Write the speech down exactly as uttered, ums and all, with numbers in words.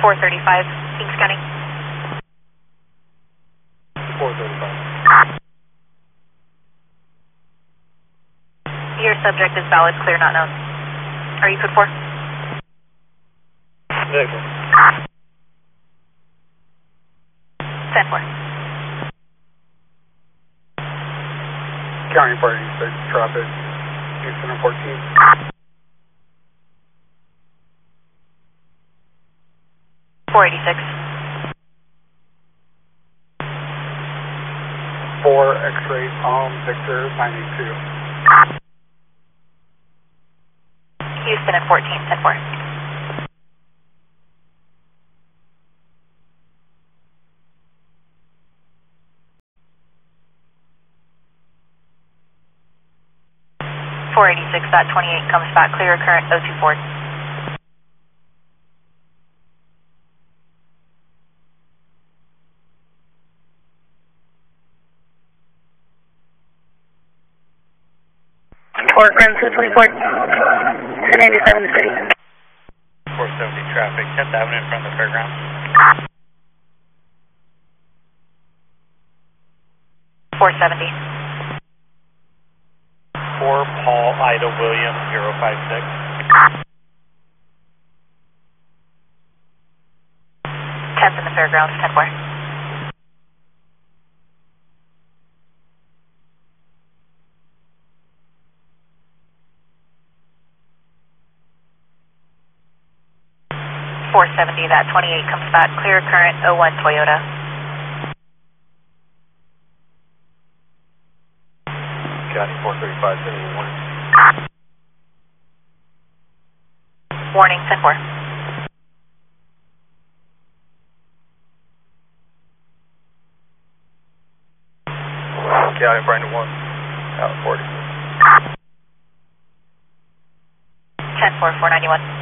four thirty-five, Kings County. four thirty-five. Your subject is valid, clear, not known. Are you code four? Vehicle. ten four. County four eighty-six, traffic, Houston and fourteen. four eighty-six. four X-ray Tom Victor nine eight two. Houston and fourteen, ten four. four eighty-six, that twenty-eight comes back clear, current oh two four. four, Grand two twenty-four, ten eighty-seven City. four seventy traffic, tenth Avenue in front of the fairgrounds. four seventy. four Paul Ida William zero five six. tenth in the fairgrounds, ten four. four seventy, that twenty-eight comes back clear, current oh one Toyota. County four thirty-five, sending a warning. Warning, ten four. County Brandon one, out forty. ten four, four ninety-one.